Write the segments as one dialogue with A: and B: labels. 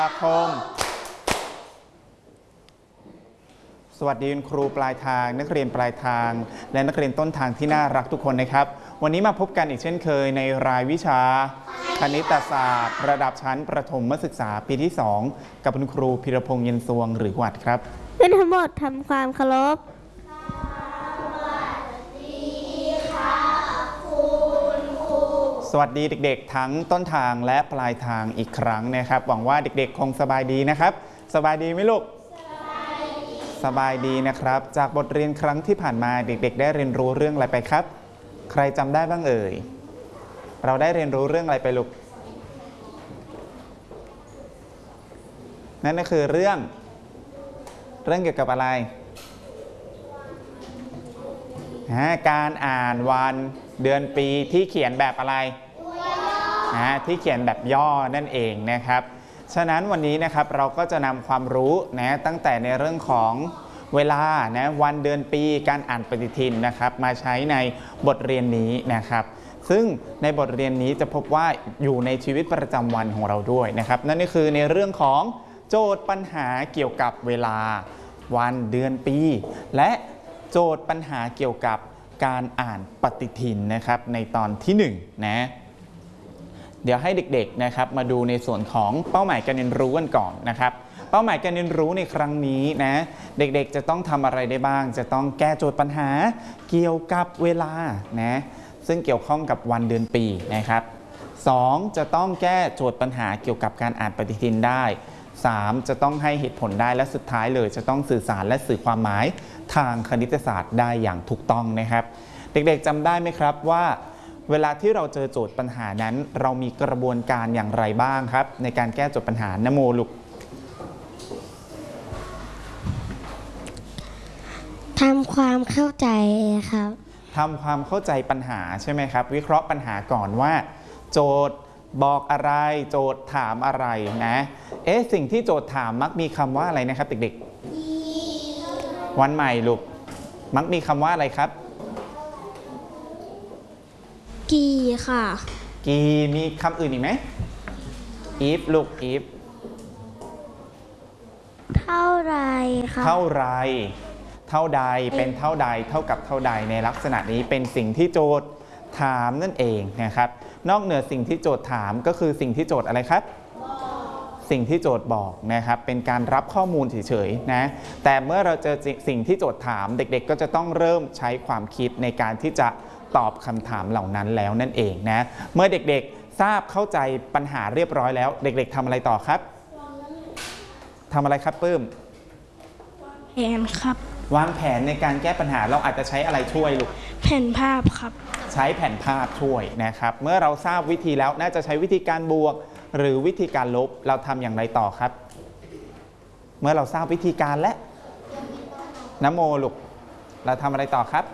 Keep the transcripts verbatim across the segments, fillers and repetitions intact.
A: คมสวัสดีคุณครูปลายทางนักเรียนปลายทางและนักเรียนต้นทางที่น่ารักทุกคนนะครับวันนี้มาพบกันอีกเช่นเคยในรายวิชาคณิตศาสตร์ระดับชั้นประถมศึกษาปีที่สองกับคุณครูพิรพงษ์เย็นสวงหรือหวัดครับ
B: เป็นทั้งหมดทำความเคารพ
A: สวัสดีเด็กๆทั้งต้นทางและปลายทางอีกครั้งนะครับหวังว่าเด็กๆคงสบายดีนะครับสบายดีไหมลูกสบายดีนะครับจากบทเรียนครั้งที่ผ่านมาเด็กๆได้เรียนรู้เรื่องอะไรไปครับใครจำได้บ้างเอ่ยเราได้เรียนรู้เรื่องอะไรไปลูกนั่นก็คือเรื่องเรื่องเกี่ยวกับอะไรการอ่านวันเดือนปีที่เขียนแบบอะไรนะที่เขียนแบบย่อนั่นเองนะครับฉะนั้นวันนี้นะครับเราก็จะนำความรู้นะตั้งแต่ในเรื่องของเวลานะวันเดือนปีการอ่านปฏิทินนะครับมาใช้ในบทเรียนนี้นะครับซึ่งในบทเรียนนี้จะพบว่าอยู่ในชีวิตประจำวันของเราด้วยนะครับนั่นก็คือในเรื่องของโจทย์ปัญหาเกี่ยวกับเวลาวันเดือนปีและโจทย์ปัญหาเกี่ยวกับการอ่านปฏิทินนะครับในตอนที่หนึ่งนะเดี๋ยวให้เด็กๆนะครับมาดูในส่วนของเป้าหมายการเรียนรู้กันก่อนนะครับเป้าหมายการเรียนรู้ในครั้งนี้นะเด็กๆจะต้องทำอะไรได้บ้างจะต้องแก้โจทย์ปัญหาเกี่ยวกับเวลานะซึ่งเกี่ยวข้องกับวันเดือนปีนะครับสองจะต้องแก้โจทย์ปัญหาเกี่ยวกับการอ่านปฏิทินได้สามจะต้องให้เหตุผลได้และสุดท้ายเลยจะต้องสื่อสารและสื่อความหมายทางคณิตศาสตร์ได้อย่างถูกต้องนะครับเด็กๆจำได้ไหมครับว่าเวลาที่เราเจอโจทย์ปัญหานั้นเรามีกระบวนการอย่างไรบ้างครับในการแก้โจทย์ปัญหานโมลูก
B: ทำความเข้าใจครับ
A: ทำความเข้าใจปัญหาใช่ไหมครับวิเคราะห์ปัญหาก่อนว่าโจทย์บอกอะไรโจทย์ถามอะไรนะเอ๊ะสิ่งที่โจทย์ถามมักมีคำว่าอะไรนะครับเด็กๆวันใหม่ลูกมักมีคำว่าอะไรครับ
B: กี่ค่ะ
A: กี่มีคำอื่นอีกไหม if ลูก if
B: เท่าไรค่ะ
A: เท่าไรเท่าใดเป็นเท่าใดเท่ากับเท่าใดในลักษณะนี้เป็นสิ่งที่โจทย์ถามนั่นเองนะครับนอกเหนือสิ่งที่โจทย์ถามก็คือสิ่งที่โจทย์อะไรครับสิ่งที่โจทย์บอกนะครับเป็นการรับข้อมูลเฉยๆนะแต่เมื่อเราเจอสิ่งที่โจทย์ถามเด็กๆก็จะต้องเริ่มใช้ความคิดในการที่จะตอบคำถามเหล่านั้นแล้วนั่นเองนะเมื่อเด็กๆทราบเข้าใจปัญหาเรียบร้อยแล้วเด็กๆทำอะไรต่อครับทำอะไรครับปื้ม
B: แผนครับ
A: วางแผนในการแก้ปัญหาเราอาจจะใช้อะไรช่วยลูก
B: แผนภาพครับ
A: ใช้แผนภาพช่วยนะครับเมื่อเราทราบวิธีแล้วน่าจะใช้วิธีการบวกหรือวิธีการลบเราทำอย่างไรต่อครับเมื่อเราทราบวิธีการและนโมลูกเราทำอะไรต่อครับ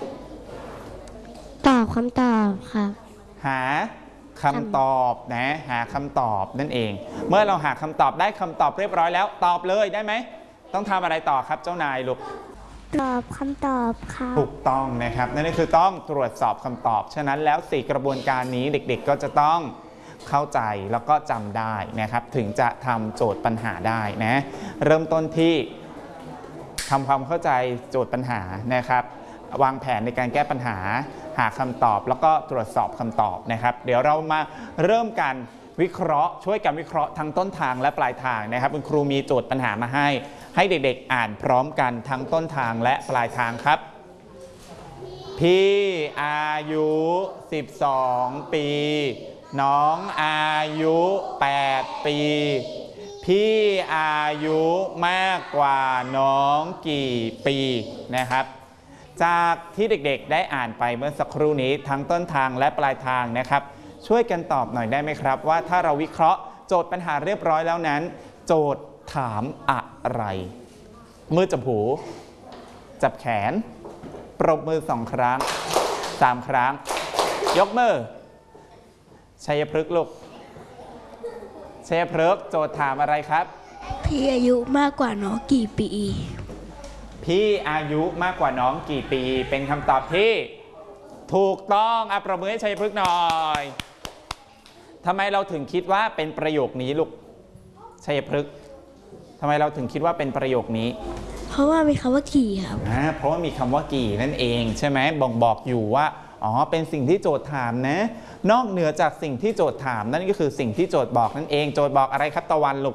B: ตอบคำตอบครับ
A: หาคำตอบนะหาคำตอบนั่นเองเมื่อเราหาคำตอบได้คำตอบเรียบร้อยแล้วตอบเลยได้ไหมต้องทำอะไรต่อครับเจ้านายลูก
B: ตอบคำตอบครับ
A: ถูกต้องนะครับนั่นก็คือต้องตรวจสอบคำตอบฉะนั้นแล้วสี่กระบวนการนี้เด็กๆก็จะต้องเข้าใจแล้วก็จำได้นะครับถึงจะทำโจทย์ปัญหาได้นะเริ่มต้นที่ทำความเข้าใจโจทย์ปัญหานะครับวางแผนในการแก้ปัญหาหาคำตอบแล้วก็ตรวจสอบคำตอบนะครับเดี๋ยวเรามาเริ่มกันวิเคราะห์ช่วยกันวิเคราะห์ทั้งต้นทางและปลายทางนะครับคุณครูมีโจทย์ปัญหามาให้ให้เด็กๆอ่านพร้อมกันทั้งต้นทางและปลายทางครับพี่อายุสิบสองปีน้องอายุแปดปีพี่อายุมากกว่าน้องกี่ปีนะครับจากที่เด็กๆได้อ่านไปเมื่อสักครู่นี้ทั้งต้นทางและปลายทางนะครับช่วยกันตอบหน่อยได้ไหมครับว่าถ้าเราวิเคราะห์โจทย์ปัญหาเรียบร้อยแล้วนั้นโจทย์ถามอะไรมือจับหูจับแขนปรบมือสองครั้งสามครั้งยกมือชัยพฤกษ์ลูกชัยพฤกษ์โจทย์ถามอะไรครับ
B: พี่อายุมากกว่าน้องกี่ปี
A: พี่อายุมากกว่าน้องกี่ปีเป็นคำตอบที่ถูกต้องอ่ะประมือให้ชัยพฤกษ์หน่อยทำไมเราถึงคิดว่าเป็นประโยคนี้ลูกชัยพฤกษ์ทำไมเราถึงคิดว่าเป็นประโยคนี้
B: เพราะว่ามีคำว่ากี่ครับ
A: อ่าเพราะว่ามีคำว่ากี่นั่นเองใช่ไหมบ่งบอกอยู่ว่าอ๋อเป็นสิ่งที่โจทย์ถามนะนอกเหนือจากสิ่งที่โจทย์ถามนั่นก็คือสิ่งที่โจทย์บอกนั่นเองโจทย์บอกอะไรครับตะวันลูก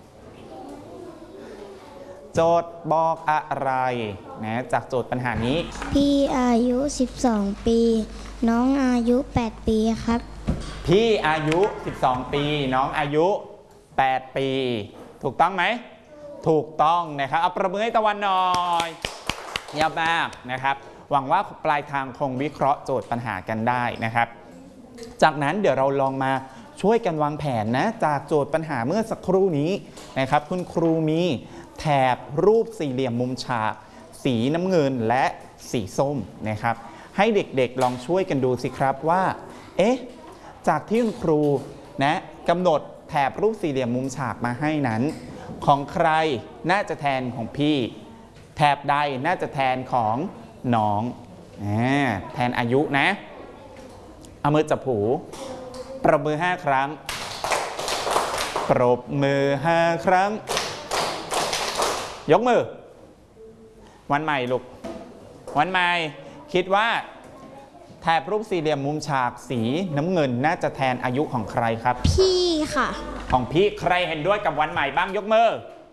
A: โจทย์บอกอะไรนะจากโจทย์ปัญหานี้
B: พี่อายุสิบสองปีน้องอายุแปดปีครับ
A: พี่อายุสิบสองปีน้องอายุแปดปีถูกต้องไหมถูกต้องนะครับเอาประมือให้ตะวันหน่อยเยี่ยมมากนะครับหวังว่าปลายทางคงวิเคราะห์โจทย์ปัญหากันได้นะครับจากนั้นเดี๋ยวเราลองมาช่วยกันวางแผนนะจากโจทย์ปัญหาเมื่อสักครู่นี้นะครับคุณครูมีแถบรูปสี่เหลี่ยมมุมฉากสีน้ำเงินและสีส้มนะครับให้เด็กๆลองช่วยกันดูสิครับว่าเอ๊ะจากที่คุณครูนะกำหนดแถบรูปสี่เหลี่ยมมุมฉากมาให้นั้นของใครน่าจะแทนของพี่แถบใดน่าจะแทนของน้องแทนอายุนะเอามือจับหูปรบมือห้าครั้งปรบมือห้าครั้งยกมือวันใหม่ลูกวันใหม่คิดว่าแถบรูปสี่เหลี่ยมมุมฉากสีน้ำเงินน่าจะแทนอายุของใครครับ
B: พี่ค่ะ
A: ของพี่ใครเห็นด้วยกับวันใหม่บ้างยกมือ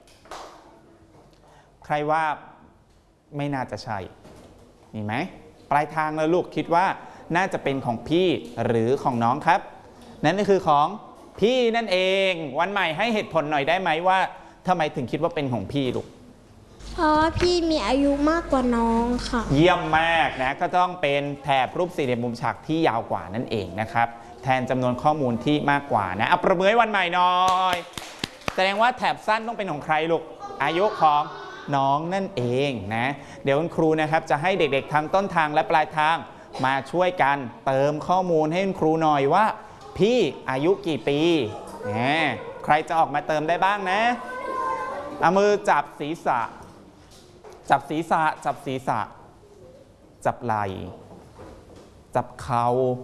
A: ใครว่าไม่น่าจะใช่มีไหมปลายทางแล้วลูกคิดว่าน่าจะเป็นของพี่หรือของน้องครับนั่นก็คือของพี่นั่นเองวันใหม่ให้เหตุผลหน่อยได้ไหมว่าทำไมถึงคิดว่าเป็นของพี่ลูก
B: เพราะว่าพี่มีอายุมากกว่าน้องค่ะ
A: เยี่ยมมากนะก็ต้องเป็นแถบรูปสี่เหลี่ยมมุมฉากที่ยาวกว่านั่นเองนะครับแทนจำนวนข้อมูลที่มากกว่านะเอาประเมินวันใหม่หน่อยแสดงว่าแถบสั้นต้องเป็นของใครลูกอายุของน้องนั่นเองนะเดี๋ยวคุณครูนะครับจะให้เด็กๆทั้งต้นทางและปลายทางมาช่วยกันเติมข้อมูลให้คุณครูหน่อยว่าพี่อายุกี่ปีนะใครจะออกมาเติมได้บ้างนะเอามือจับศีรษะจับศีรษะจับศีรษะจับไหล่จับเข่า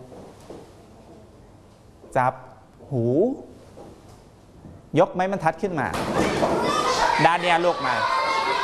A: จับหูยกไม้บรรทัดขึ้นมาด้านนี้ลูกมา